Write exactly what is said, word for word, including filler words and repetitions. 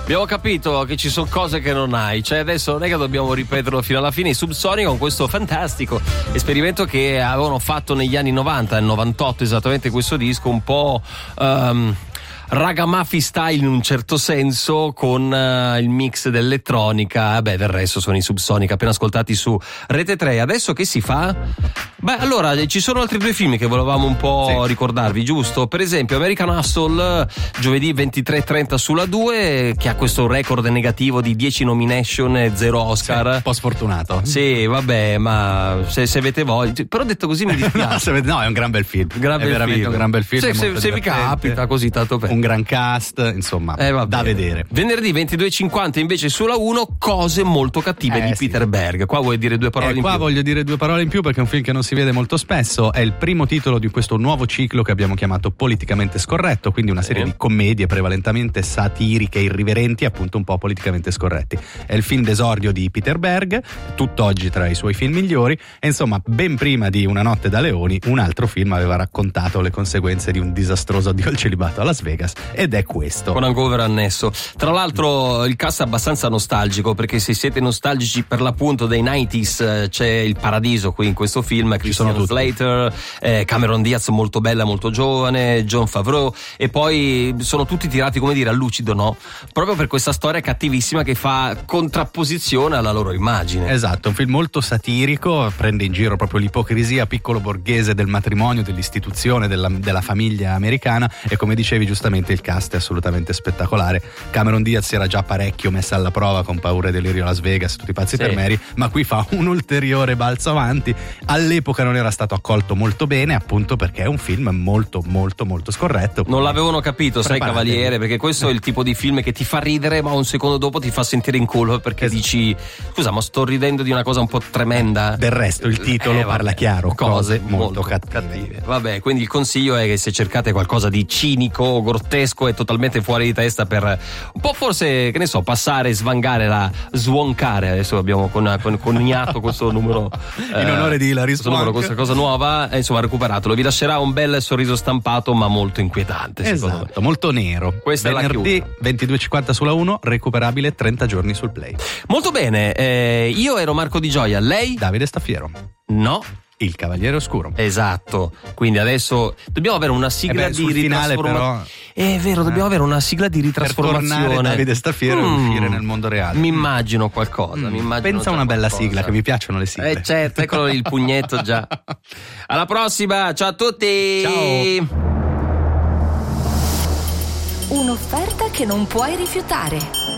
Abbiamo capito che ci sono cose che non hai, cioè adesso non è che dobbiamo ripeterlo fino alla fine. I Subsonica con questo fantastico esperimento che avevano fatto negli anni novanta, nel novantotto esattamente, questo disco un po' um, ragamuffin style in un certo senso, con uh, il mix dell'elettronica. Vabbè, del resto sono i Subsonica, appena ascoltati su Rete tre. Adesso che si fa? Beh, allora ci sono altri due film che volevamo un po' sì. ricordarvi, giusto? Per esempio American Hustle, giovedì ventitré e trenta sulla due, che ha questo record negativo di dieci nomination e zero Oscar. Sì, un po' sfortunato. Sì, vabbè, ma se, se avete voglia, però detto così mi dispiace. no, no, è un gran bel film. Gran è bel veramente film. un gran bel film. Se, se, se vi capita così, tanto per un gran cast, insomma, eh, da vedere. Venerdì ventidue e cinquanta invece sulla uno, Cose molto cattive eh, di sì. Peter Berg. Qua vuoi dire due parole eh, in qua più? Qua voglio dire due parole in più perché è un film che non si vede molto spesso. È il primo titolo di questo nuovo ciclo che abbiamo chiamato Politicamente Scorretto, quindi una serie sì. di commedie prevalentemente satiriche, irriverenti, appunto un po' politicamente scorretti. È il film d'esordio di Peter Berg, tutt'oggi tra i suoi film migliori, e insomma ben prima di Una notte da leoni un altro film aveva raccontato le conseguenze di un disastroso addio al celibato a Las Vegas, ed è questo. Con hangover annesso. Tra l'altro il cast è abbastanza nostalgico, perché se siete nostalgici per l'appunto dei novanta c'è il paradiso qui in questo film, Christian Slater, eh, Cameron Diaz molto bella, molto giovane, Jon Favreau, e poi sono tutti tirati, come dire, a lucido, no? Proprio per questa storia cattivissima che fa contrapposizione alla loro immagine. Esatto, un film molto satirico, prende in giro proprio l'ipocrisia piccolo borghese del matrimonio, dell'istituzione, della, della famiglia americana, e come dicevi giustamente il cast è assolutamente spettacolare. Cameron Diaz era già parecchio messa alla prova con Paura e delirio a Las Vegas, tutti i pazzi sì. per Mary, ma qui fa un ulteriore balzo avanti. All'epoca non era stato accolto molto bene, appunto perché è un film molto molto molto scorretto. Non l'avevano capito, sai Cavaliere, perché questo è il tipo di film che ti fa ridere ma un secondo dopo ti fa sentire in culo, perché esatto. dici scusa, ma sto ridendo di una cosa un po' tremenda. Del resto il titolo eh, parla chiaro, cose, cose molto, molto cattive. cattive. Vabbè, quindi il consiglio è che se cercate qualcosa di cinico, grottesco e totalmente fuori di testa, per un po' forse, che ne so, passare, svangare la swonkare, adesso abbiamo con, con, coniato questo numero in onore di Hilary questo numero, questa cosa nuova, eh, insomma recuperatelo, vi lascerà un bel sorriso stampato ma molto inquietante, esatto, me. molto nero. Questa venerdì è la ventidue e cinquanta sulla uno, recuperabile trenta giorni sul Play. Molto bene, eh, io ero Marco Di Gioia, lei? Davide Staffiero. No, il Cavaliere Oscuro. Esatto, quindi adesso dobbiamo avere una sigla eh beh, di ritrasformazione. È vero, dobbiamo eh. avere una sigla di ritrasformazione. Per tornare Davide Staffiero mm. e uscire nel mondo reale. Mi immagino qualcosa. Mm. Mi immagino Pensa a una bella qualcosa. sigla, che mi piacciono le sigle. Eh certo, eccolo il pugnetto già. Alla prossima, ciao a tutti. Ciao. Un'offerta che non puoi rifiutare.